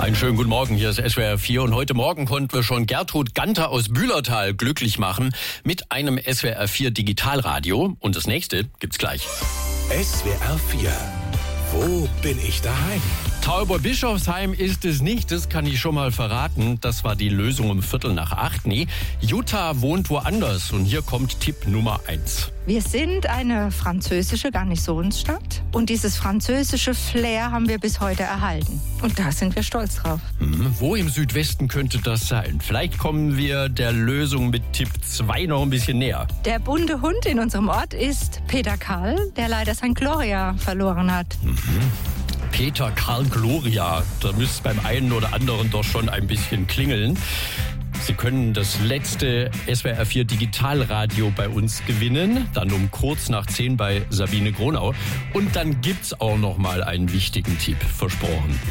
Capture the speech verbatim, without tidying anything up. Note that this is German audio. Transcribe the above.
Einen schönen guten Morgen, hier ist S W R vier und heute Morgen konnten wir schon Gertrud Ganter aus Bühlertal glücklich machen mit einem S W R vier Digitalradio. Und das nächste gibt's gleich. S W R vier. Wo bin ich daheim? Tauberbischofsheim ist es nicht, das kann ich schon mal verraten. Das war die Lösung um Viertel nach acht. Nee, Jutta wohnt woanders und hier kommt Tipp Nummer eins. Wir sind eine französische Garnisonsstadt und dieses französische Flair haben wir bis heute erhalten. Und da sind wir stolz drauf. Hm, wo im Südwesten könnte das sein? Vielleicht kommen wir der Lösung mit Tipp zwei noch ein bisschen näher. Der bunte Hund in unserem Ort ist Peter Karl, der leider Sankt Gloria verloren hat. Mhm. Peter Karl Gloria, da müsste es beim einen oder anderen doch schon ein bisschen klingeln. Sie können das letzte S W R vier Digitalradio bei uns gewinnen, dann um kurz nach zehn bei Sabine Gronau. Und dann gibt's auch noch mal einen wichtigen Tipp, versprochen.